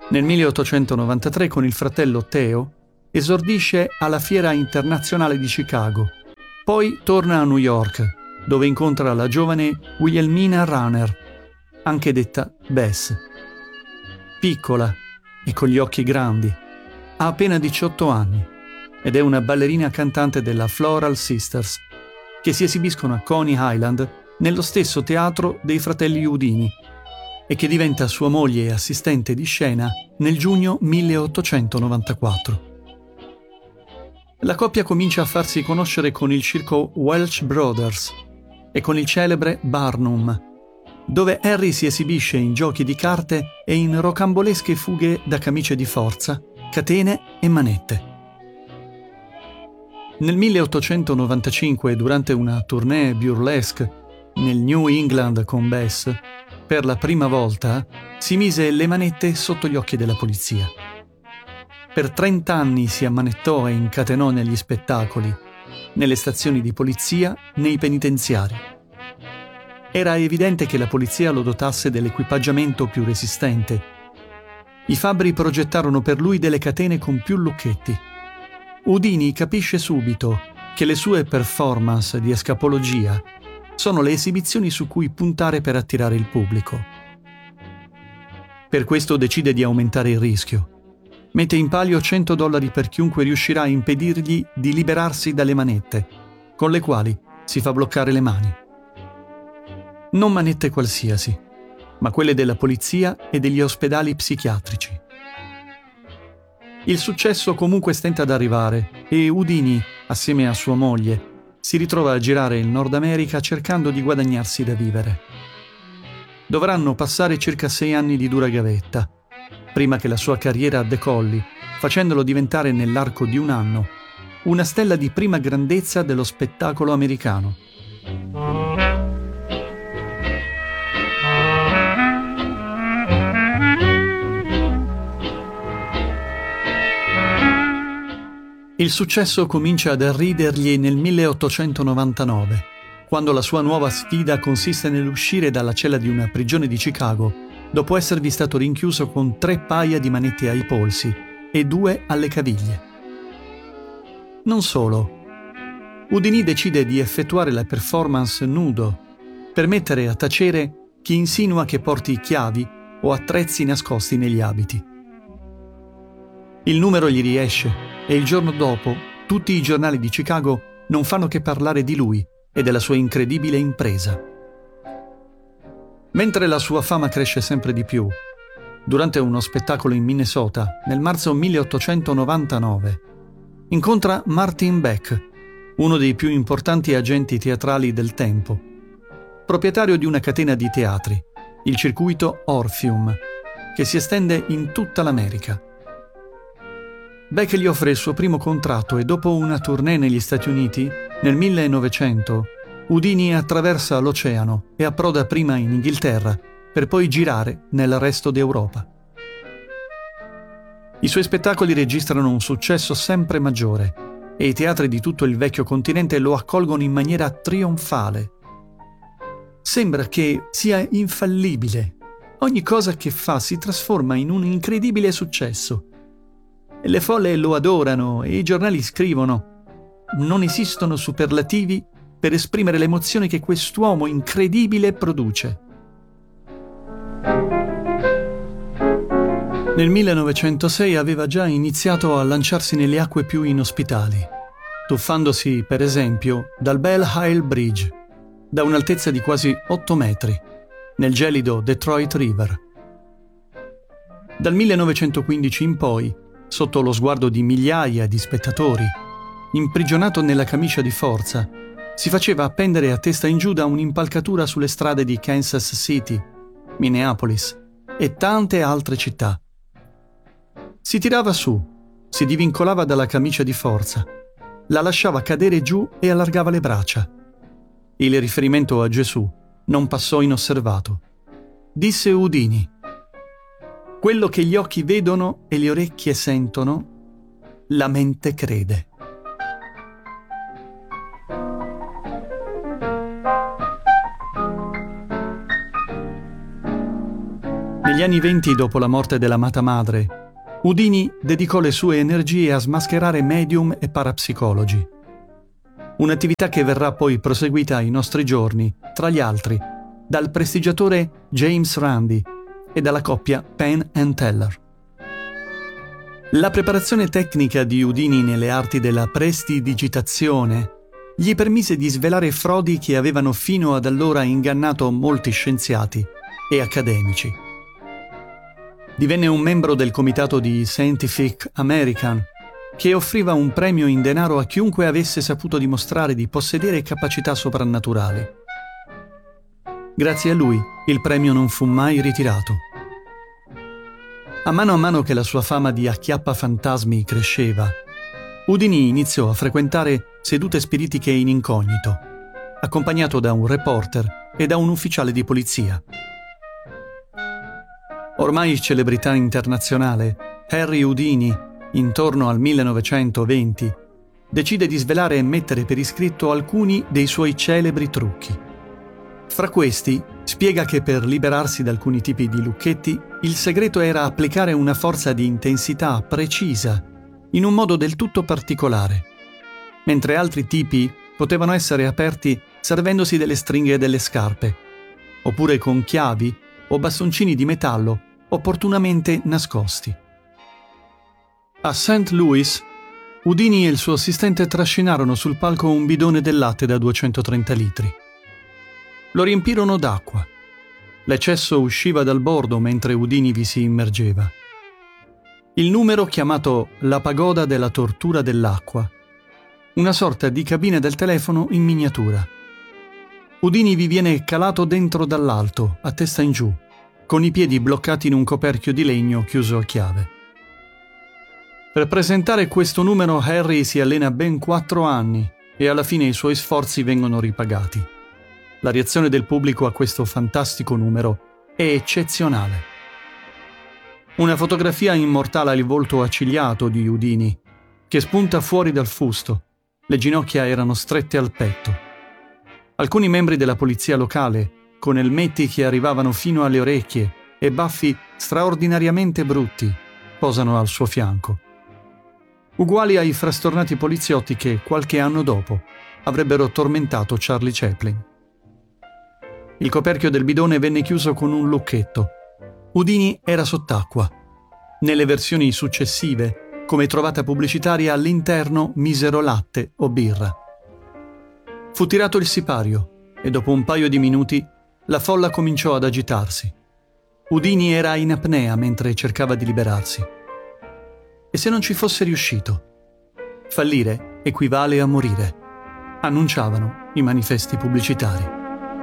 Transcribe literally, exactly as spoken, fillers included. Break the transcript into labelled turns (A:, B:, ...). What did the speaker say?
A: Nel milleottocentonovantatré con il fratello Theo esordisce alla Fiera Internazionale di Chicago. Poi torna a New York, dove incontra la giovane Wilhelmina Runner, anche detta Bess. Piccola e con gli occhi grandi, ha appena diciotto anni ed è una ballerina cantante della Floral Sisters, che si esibiscono a Coney Island nello stesso teatro dei fratelli Houdini e che diventa sua moglie e assistente di scena nel giugno milleottocentonovantaquattro. La coppia comincia a farsi conoscere con il circo Welch Brothers e con il celebre Barnum, dove Harry si esibisce in giochi di carte e in rocambolesche fughe da camicie di forza, catene e manette. Nel milleottocentonovantacinque, durante una tournée burlesque nel New England con Bess, per la prima volta si mise le manette sotto gli occhi della polizia. Per trent'anni si ammanettò e incatenò negli spettacoli, nelle stazioni di polizia, nei penitenziari. Era evidente che la polizia lo dotasse dell'equipaggiamento più resistente. I fabbri progettarono per lui delle catene con più lucchetti. Houdini capisce subito che le sue performance di escapologia sono le esibizioni su cui puntare per attirare il pubblico. Per questo decide di aumentare il rischio. Mette in palio cento dollari per chiunque riuscirà a impedirgli di liberarsi dalle manette, con le quali si fa bloccare le mani. Non manette qualsiasi, ma quelle della polizia e degli ospedali psichiatrici. Il successo comunque stenta ad arrivare e Houdini, assieme a sua moglie, si ritrova a girare il Nord America cercando di guadagnarsi da vivere. Dovranno passare circa sei anni di dura gavetta, prima che la sua carriera decolli, facendolo diventare nell'arco di un anno una stella di prima grandezza dello spettacolo americano. Il successo comincia ad arridergli nel milleottocentonovantanove, quando la sua nuova sfida consiste nell'uscire dalla cella di una prigione di Chicago, dopo esservi stato rinchiuso con tre paia di manette ai polsi e due alle caviglie. Non solo. Houdini decide di effettuare la performance nudo, per mettere a tacere chi insinua che porti chiavi o attrezzi nascosti negli abiti. Il numero gli riesce e il giorno dopo tutti i giornali di Chicago non fanno che parlare di lui e della sua incredibile impresa. Mentre la sua fama cresce sempre di più, durante uno spettacolo in Minnesota nel marzo milleottocentonovantanove, incontra Martin Beck, uno dei più importanti agenti teatrali del tempo, proprietario di una catena di teatri, il circuito Orpheum, che si estende in tutta l'America. Beck gli offre il suo primo contratto e dopo una tournée negli Stati Uniti, nel millenovecento, Houdini attraversa l'oceano e approda prima in Inghilterra, per poi girare nel resto d'Europa. I suoi spettacoli registrano un successo sempre maggiore e i teatri di tutto il vecchio continente lo accolgono in maniera trionfale. Sembra che sia infallibile. Ogni cosa che fa si trasforma in un incredibile successo. Le folle lo adorano e i giornali scrivono: non esistono superlativi per esprimere le emozioni che quest'uomo incredibile produce. Nel millenovecentosei aveva già iniziato a lanciarsi nelle acque più inospitali, tuffandosi, per esempio, dal Belle Isle Bridge, da un'altezza di quasi otto metri, nel gelido Detroit River. Dal millenovecentoquindici in poi, sotto lo sguardo di migliaia di spettatori, imprigionato nella camicia di forza, si faceva appendere a testa in giù da un'impalcatura sulle strade di Kansas City, Minneapolis e tante altre città. Si tirava su, si divincolava dalla camicia di forza, la lasciava cadere giù e allargava le braccia. Il riferimento a Gesù non passò inosservato. Disse Houdini: quello che gli occhi vedono e le orecchie sentono, la mente crede. Negli anni venti, dopo la morte dell'amata madre, Houdini dedicò le sue energie a smascherare medium e parapsicologi. Un'attività che verrà poi proseguita ai nostri giorni, tra gli altri, dal prestigiatore James Randi e dalla coppia Penn and Teller. La preparazione tecnica di Houdini nelle arti della prestidigitazione gli permise di svelare frodi che avevano fino ad allora ingannato molti scienziati e accademici. Divenne un membro del comitato di Scientific American, che offriva un premio in denaro a chiunque avesse saputo dimostrare di possedere capacità soprannaturali. Grazie a lui, il premio non fu mai ritirato. A mano a mano che la sua fama di acchiappafantasmi cresceva, Houdini iniziò a frequentare sedute spiritiche in incognito, accompagnato da un reporter e da un ufficiale di polizia. Ormai celebrità internazionale, Harry Houdini, intorno al millenovecentoventi, decide di svelare e mettere per iscritto alcuni dei suoi celebri trucchi. Fra questi, spiega che per liberarsi da alcuni tipi di lucchetti, il segreto era applicare una forza di intensità precisa, in un modo del tutto particolare, mentre altri tipi potevano essere aperti servendosi delle stringhe delle scarpe, oppure con chiavi o bastoncini di metallo opportunamente nascosti. A Saint Louis, Houdini e il suo assistente trascinarono sul palco un bidone del latte da duecentotrenta litri. Lo riempirono d'acqua. L'eccesso usciva dal bordo mentre Houdini vi si immergeva. Il numero, chiamato la pagoda della tortura dell'acqua, una sorta di cabina del telefono in miniatura. Houdini vi viene calato dentro dall'alto, a testa in giù, con i piedi bloccati in un coperchio di legno chiuso a chiave. Per presentare questo numero Harry si allena ben quattro anni e alla fine i suoi sforzi vengono ripagati. La reazione del pubblico a questo fantastico numero è eccezionale. Una fotografia immortala il volto accigliato di Houdini, che spunta fuori dal fusto. Le ginocchia erano strette al petto. Alcuni membri della polizia locale, con elmetti che arrivavano fino alle orecchie e baffi straordinariamente brutti, posano al suo fianco. Uguali ai frastornati poliziotti che, qualche anno dopo, avrebbero tormentato Charlie Chaplin. Il coperchio del bidone venne chiuso con un lucchetto. Houdini era sott'acqua. Nelle versioni successive, come trovata pubblicitaria, all'interno misero latte o birra. Fu tirato il sipario e dopo un paio di minuti la folla cominciò ad agitarsi. Houdini era in apnea mentre cercava di liberarsi. E se non ci fosse riuscito? Fallire equivale a morire, annunciavano i manifesti pubblicitari.